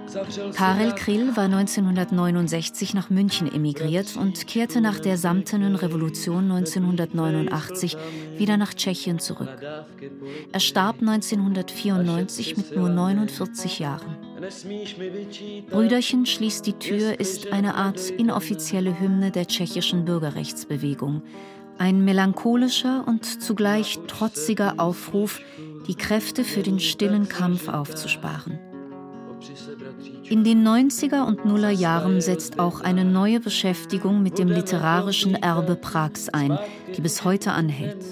Karel Kryl war 1969 nach München emigriert und kehrte nach der Samtenen Revolution 1989 wieder nach Tschechien zurück. Er starb 1994 mit nur 49 Jahren. Brüderchen schließt die Tür ist eine Art inoffizielle Hymne der tschechischen Bürgerrechtsbewegung. Ein melancholischer und zugleich trotziger Aufruf, die Kräfte für den stillen Kampf aufzusparen. In den 90er und Nuller Jahren setzt auch eine neue Beschäftigung mit dem literarischen Erbe Prags ein, die bis heute anhält.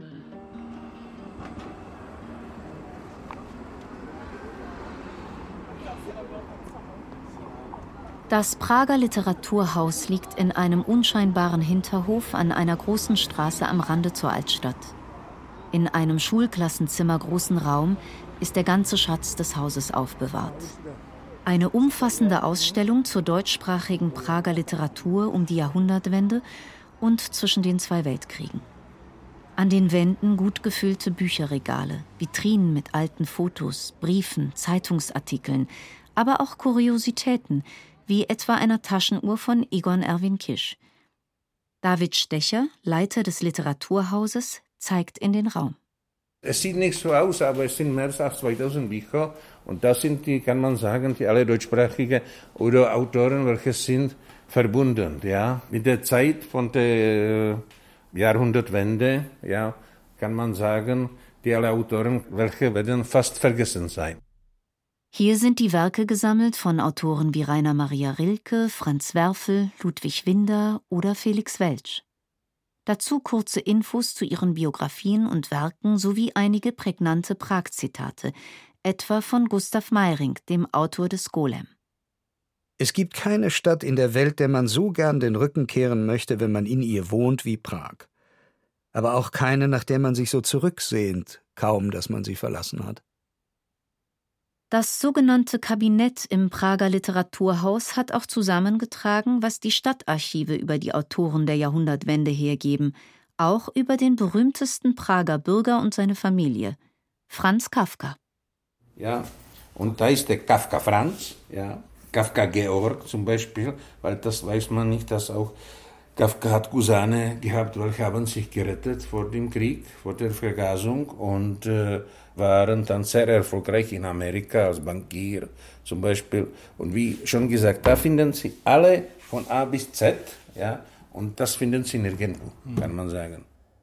Das Prager Literaturhaus liegt in einem unscheinbaren Hinterhof an einer großen Straße am Rande zur Altstadt. In einem Schulklassenzimmer großen Raum ist der ganze Schatz des Hauses aufbewahrt. Eine umfassende Ausstellung zur deutschsprachigen Prager Literatur um die Jahrhundertwende und zwischen den zwei Weltkriegen. An den Wänden gut gefüllte Bücherregale, Vitrinen mit alten Fotos, Briefen, Zeitungsartikeln, aber auch Kuriositäten, wie etwa einer Taschenuhr von Egon Erwin Kisch. David Stecher, Leiter des Literaturhauses, zeigt in den Raum. Es sieht nicht so aus, aber es sind mehr als 2000 Bücher. Und das sind die, kann man sagen, die alle deutschsprachige oder Autoren, welche sind verbunden, ja. Mit der Zeit von der Jahrhundertwende, ja, kann man sagen, die alle Autoren, welche werden fast vergessen sein. Hier sind die Werke gesammelt von Autoren wie Rainer Maria Rilke, Franz Werfel, Ludwig Winder oder Felix Welsch. Dazu kurze Infos zu ihren Biografien und Werken sowie einige prägnante Prag-Zitate, etwa von Gustav Meyrink, dem Autor des Golem. Es gibt keine Stadt in der Welt, der man so gern den Rücken kehren möchte, wenn man in ihr wohnt, wie Prag. Aber auch keine, nach der man sich so zurücksehnt, kaum, dass man sie verlassen hat. Das sogenannte Kabinett im Prager Literaturhaus hat auch zusammengetragen, was die Stadtarchive über die Autoren der Jahrhundertwende hergeben, auch über den berühmtesten Prager Bürger und seine Familie, Franz Kafka. Ja, und da ist der Kafka Franz, ja, Kafka Georg zum Beispiel, weil das weiß man nicht, dass auch Kafka hat Cousine gehabt, welche haben sich gerettet vor dem Krieg, vor der Vergasung und waren dann sehr erfolgreich in Amerika als Bankier zum Beispiel. Und wie schon gesagt, da finden Sie alle von A bis Z, ja, und das finden Sie nirgendwo, kann man sagen.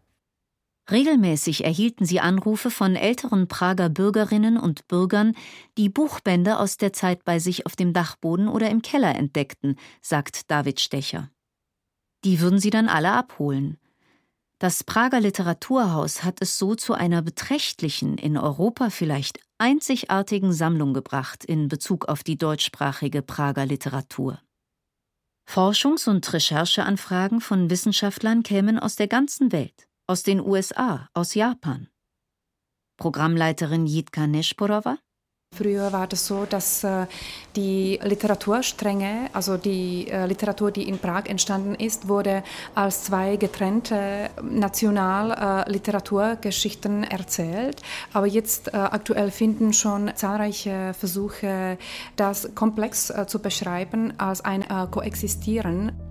Regelmäßig erhielten sie Anrufe von älteren Prager Bürgerinnen und Bürgern, die Buchbände aus der Zeit bei sich auf dem Dachboden oder im Keller entdeckten, sagt David Stecher. Die würden sie dann alle abholen. Das Prager Literaturhaus hat es so zu einer beträchtlichen, in Europa vielleicht einzigartigen Sammlung gebracht in Bezug auf die deutschsprachige Prager Literatur. Forschungs- und Rechercheanfragen von Wissenschaftlern kämen aus der ganzen Welt, aus den USA, aus Japan. Programmleiterin Jitka Nešporová: Früher war das so, dass die Literaturstränge, also die Literatur, die in Prag entstanden ist, wurde als zwei getrennte Nationalliteraturgeschichten erzählt. Aber jetzt aktuell finden schon zahlreiche Versuche, das komplex zu beschreiben als ein Koexistieren.